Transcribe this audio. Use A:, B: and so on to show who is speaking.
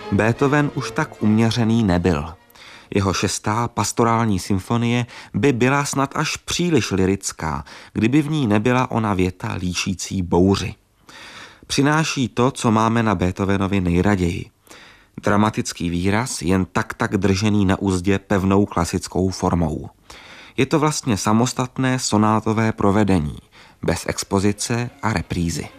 A: Beethoven už tak uměřený nebyl. Jeho 6. pastorální symfonie by byla snad až příliš lyrická, kdyby v ní nebyla ona věta líčící bouři. Přináší to, co máme na Beethovenovi nejraději. Dramatický výraz, jen tak držený na uzdě pevnou klasickou formou. Je to vlastně samostatné sonátové provedení, bez expozice a reprízy.